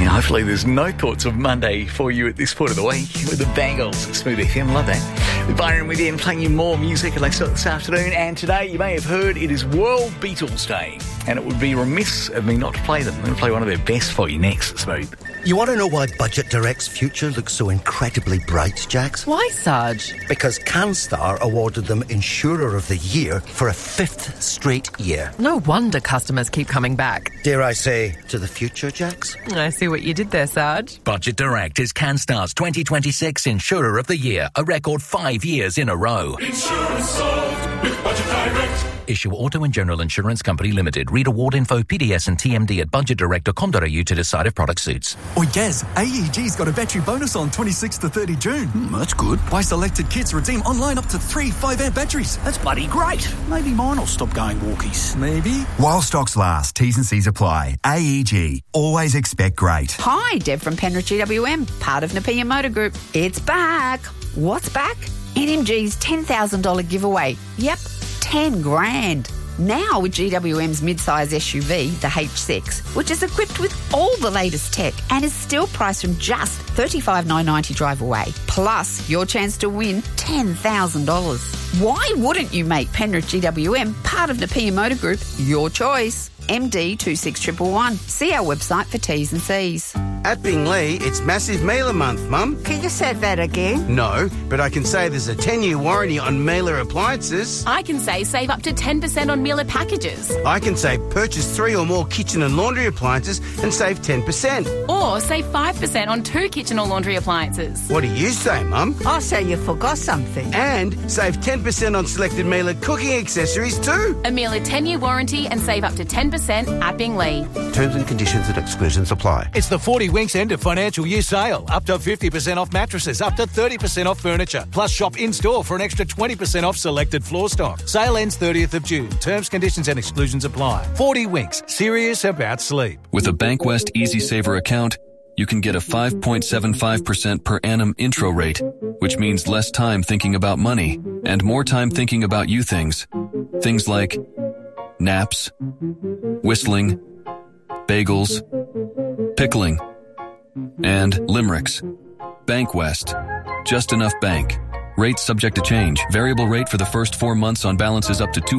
Yeah, hopefully there's no thoughts of Monday for you at this point of the week with the Bangles. Smooth FM, love that. With Byron with you and playing you more music this afternoon. And today, you may have heard, it is World Beatles Day. And it would be remiss of me not to play them. I'm going to play one of their best for you next, Smooth. You want to know why Budget Direct's future looks so incredibly bright, Jax? Why, Sarge? Because CanStar awarded them Insurer of the Year for a 5th straight year. No wonder customers keep coming back. Dare I say, to the future, Jax? I see what you did there, Sarge. Budget Direct is CanStar's 2026 Insurer of the Year, a record 5 years in a row. Insurance solved with Budget Direct. Issue Auto and General Insurance Company Limited. Read award info, PDS and TMD at budgetdirect.com.au to decide if product suits. Oh yes, AEG's got a battery bonus on 26 to 30 June. That's good. Buy selected kits, redeem online up to 3 5-amp batteries. That's bloody great. Maybe mine will stop going walkies. Maybe. While stocks last, T's and C's apply. AEG. Always expect great. Hi, Deb from Penrith GWM, part of Nepean Motor Group. It's back. What's back? NMG's $10,000 giveaway. Yep, 10 grand. Now with GWM's mid-size SUV, the H6, which is equipped with all the latest tech and is still priced from just $35,990 drive away. Plus, your chance to win $10,000. Why wouldn't you make Penrith GWM part of Nepean Motor Group your choice? MD 26111. See our website for T's and C's. At Bingley, it's Massive Mailer Month, Mum. Can you say that again? No, but I can say there's a 10-year warranty on Mailer appliances. I can say save up to 10% on Mailer packages. I can say purchase 3 or more kitchen and laundry appliances and save 10%. Or save 5% on 2 kitchen or laundry appliances. What do you say, Mum? I say you forgot something. And save 10% on selected Mailer cooking accessories too. A Mailer 10-year warranty and save up to 10% at Bingley. Terms and conditions and exclusions apply. It's the 40 Winks end of financial year sale. Up to 50% off mattresses, up to 30% off furniture. Plus shop in-store for an extra 20% off selected floor stock. Sale ends 30th of June. Terms, conditions and exclusions apply. 40 Winks. Serious about sleep. With a Bankwest Easy Saver account, you can get a 5.75% per annum intro rate, which means less time thinking about money and more time thinking about you things. Things like naps, whistling, bagels, pickling, and limericks. Bankwest. Just enough bank. Rates subject to change. Variable rate for the first 4 months on balances up to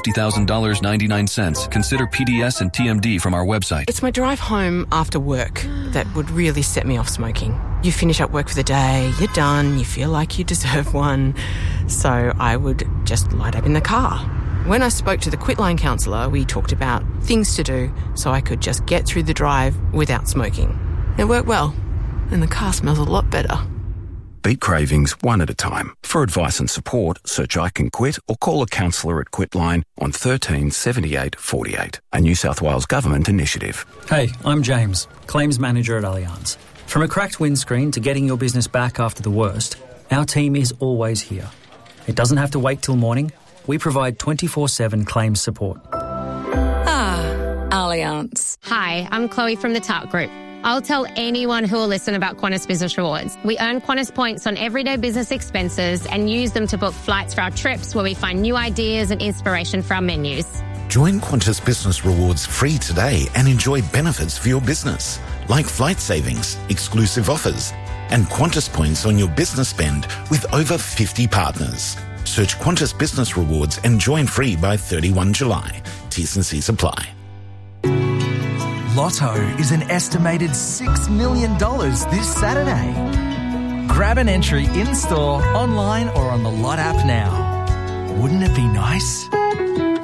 $250,000.99. Consider PDS and TMD from our website. It's my drive home after work that would really set me off smoking. You finish up work for the day, you're done, you feel like you deserve one. So I would just light up in the car. When I spoke to the Quitline counsellor, we talked about things to do so I could just get through the drive without smoking. It worked well, and the car smells a lot better. Beat cravings one at a time. For advice and support, search I Can Quit or call a counsellor at Quitline on 13 78 48, a New South Wales Government initiative. Hey, I'm James, Claims Manager at Allianz. From a cracked windscreen to getting your business back after the worst, our team is always here. It doesn't have to wait till morning. We provide 24/7 claims support. Allianz. Hi, I'm Chloe from the TART Group. I'll tell anyone who will listen about Qantas Business Rewards. We earn Qantas points on everyday business expenses and use them to book flights for our trips where we find new ideas and inspiration for our menus. Join Qantas Business Rewards free today and enjoy benefits for your business, like flight savings, exclusive offers, and Qantas points on your business spend with over 50 partners. Search Qantas Business Rewards and join free by 31 July. T's and C's apply. Lotto is an estimated $6 million this Saturday. Grab an entry in-store, online or on the Lot app now. Wouldn't it be nice?